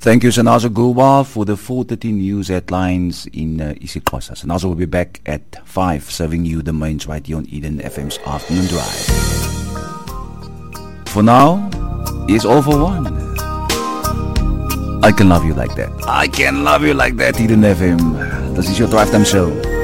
Thank you, Sanazo Gulwa, for the 4:30 news headlines in isiXhosa. Sanazo will be back at 5, serving you the mains right here on Eden FM's Afternoon Drive. For now, it's all for one. I can love you like that. I can love you like that, Eden FM. This is your Drive Time Show.